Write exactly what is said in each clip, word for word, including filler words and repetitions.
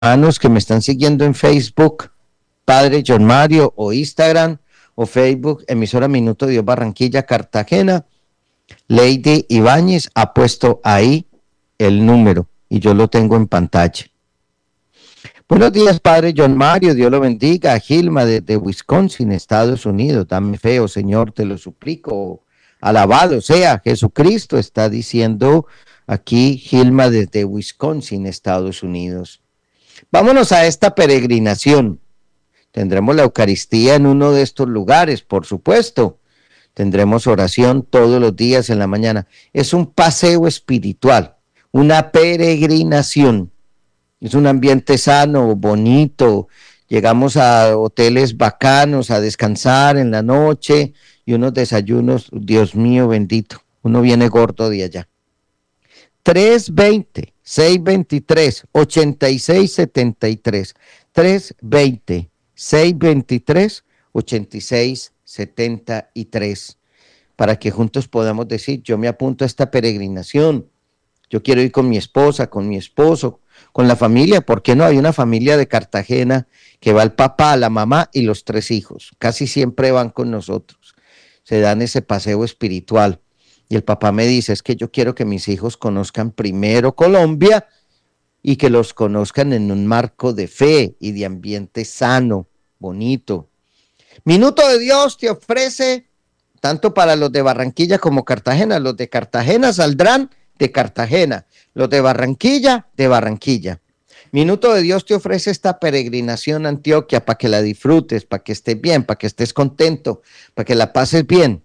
hermanos que me están siguiendo en Facebook, Padre John Mario, o Instagram, o Facebook, emisora Minuto Dios Barranquilla, Cartagena. Lady Ibáñez ha puesto ahí el número y yo lo tengo en pantalla. Buenos días, Padre John Mario, Dios lo bendiga. Gilma desde Wisconsin, Estados Unidos. Dame feo, Señor, te lo suplico. Alabado sea Jesucristo, está diciendo aquí Gilma desde Wisconsin, Estados Unidos. Vámonos a esta peregrinación. Tendremos la Eucaristía en uno de estos lugares, por supuesto. Tendremos oración todos los días en la mañana. Es un paseo espiritual, una peregrinación. Es un ambiente sano, bonito. Llegamos a hoteles bacanos a descansar en la noche y unos desayunos, Dios mío bendito. Uno viene gordo de allá. tres veinte, seiscientos veintitrés, ochenta y seis setenta y tres. tres veinte, seiscientos veintitrés, ochenta y seis setenta y tres. Para que juntos podamos decir, yo me apunto a esta peregrinación. Yo quiero ir con mi esposa, con mi esposo, con la familia. ¿Por qué no? Hay una familia de Cartagena que va el papá, la mamá y los tres hijos. Casi siempre van con nosotros. Se dan ese paseo espiritual. Y el papá me dice, es que yo quiero que mis hijos conozcan primero Colombia y que los conozcan en un marco de fe y de ambiente sano, bonito. Minuto de Dios te ofrece, tanto para los de Barranquilla como Cartagena. Los de Cartagena saldrán de Cartagena, los de Barranquilla, de Barranquilla. Minuto de Dios te ofrece esta peregrinación a Antioquia para que la disfrutes, para que estés bien, para que estés contento, para que la pases bien.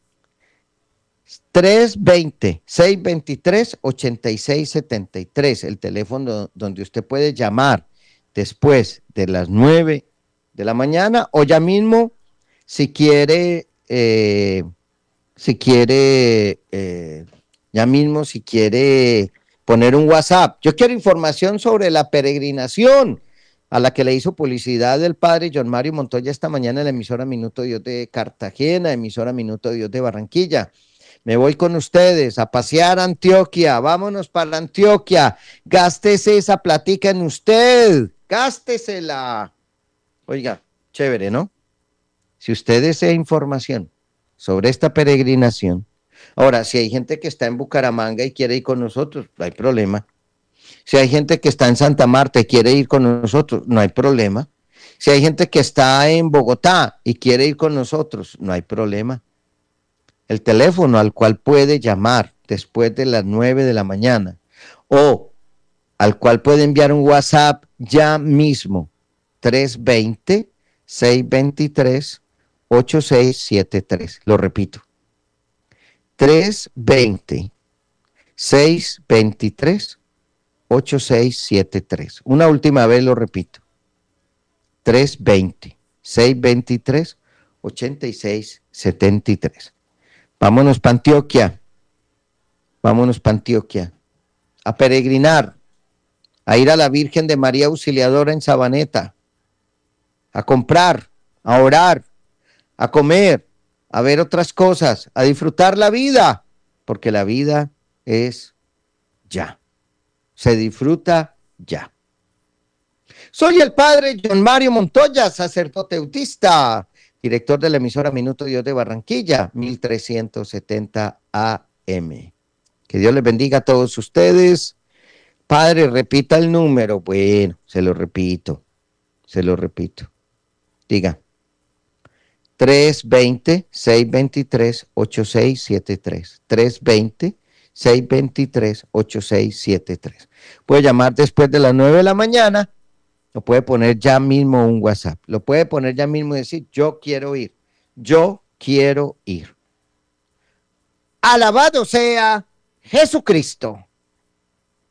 tres veinte, seiscientos veintitrés, ochenta y seis setenta y tres, el teléfono donde usted puede llamar después de las nueve de la mañana o ya mismo si quiere, eh, si quiere, eh, ya mismo si quiere poner un WhatsApp. Yo quiero información sobre la peregrinación a la que le hizo publicidad el padre John Mario Montoya esta mañana en la emisora Minuto Dios de Cartagena, emisora Minuto Dios de Barranquilla. Me voy con ustedes a pasear a Antioquia. Vámonos para Antioquia. Gástese esa platica en usted. Gástesela. Oiga, chévere, ¿no? Si usted desea información sobre esta peregrinación. Ahora, si hay gente que está en Bucaramanga y quiere ir con nosotros, no hay problema. Si hay gente que está en Santa Marta y quiere ir con nosotros, no hay problema. Si hay gente que está en Bogotá y quiere ir con nosotros, no hay problema. El teléfono al cual puede llamar después de las nueve de la mañana o al cual puede enviar un WhatsApp ya mismo, tres veinte, seiscientos veintitrés, ochenta y seis setenta y tres. Lo repito, tres veinte, seiscientos veintitrés, ochenta y seis setenta y tres. Una última vez lo repito, tres veinte, seiscientos veintitrés, ochenta y seis setenta y tres. Vámonos para Antioquia, vámonos para Antioquia, a peregrinar, a ir a la Virgen de María Auxiliadora en Sabaneta, a comprar, a orar, a comer, a ver otras cosas, a disfrutar la vida, porque la vida es ya, se disfruta ya. Soy el padre John Mario Montoya, sacerdote autista, director de la emisora Minuto Dios de Barranquilla, mil trescientos setenta A M. Que Dios les bendiga a todos ustedes. Padre, repita el número. Bueno, se lo repito, se lo repito. Diga, tres veinte, seiscientos veintitrés, ochenta y seis setenta y tres. tres veinte, seiscientos veintitrés, ochenta y seis setenta y tres. Puede llamar después de las nueve de la mañana. Lo puede poner ya mismo un WhatsApp. Lo puede poner ya mismo y decir, yo quiero ir. Yo quiero ir. Alabado sea Jesucristo.